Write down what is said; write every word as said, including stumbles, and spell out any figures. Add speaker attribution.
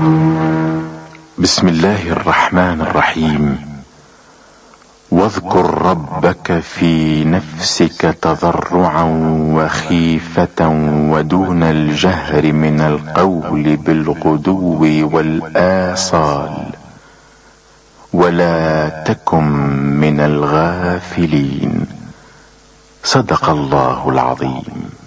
Speaker 1: بسم الله الرحمن الرحيم. واذكر ربك في نفسك تضرعا وخيفة ودون الجهر من القول بالغدو والآصال ولا تكن من الغافلين. صدق الله العظيم.